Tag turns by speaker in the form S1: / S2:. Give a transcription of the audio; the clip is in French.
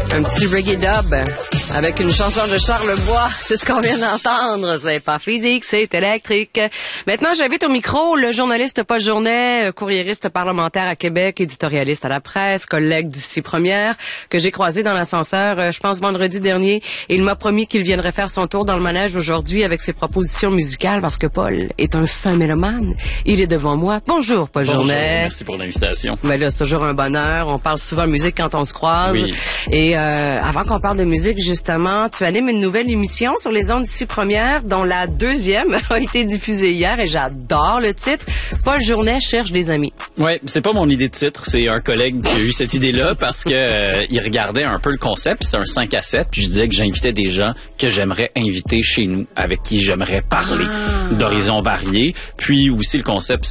S1: Un petit reggae dub avec une chanson de Charles Bois. C'est ce qu'on vient d'entendre. C'est pas physique, c'est électrique. Maintenant, j'invite au micro le journaliste Paul Journet, courriériste parlementaire à Québec, éditorialiste à la presse, collègue d'ici Première, que j'ai croisé dans l'ascenseur, je pense vendredi dernier. Et il m'a promis qu'il viendrait faire son tour dans le manège aujourd'hui avec ses propositions musicales parce que Paul est un fin mélomane. Il est devant moi. Bonjour, Paul Journet.
S2: Merci pour l'invitation.
S1: Ben là, c'est toujours un bonheur. On parle souvent de musique quand on se croise.
S2: Oui.
S1: Et avant qu'on parle de musique, justement, tu animes une nouvelle émission sur les ondes d'ici Première, dont la deuxième a été diffusée hier et j'adore le titre. Paul Journet cherche des amis.
S2: Ouais, c'est pas mon idée de titre, c'est un collègue qui a eu cette idée-là parce que il regardait un peu le concept, c'est un 5 à 7, puis je disais que j'invitais des gens que j'aimerais inviter chez nous, avec qui j'aimerais parler d'horizons variés, puis aussi le concept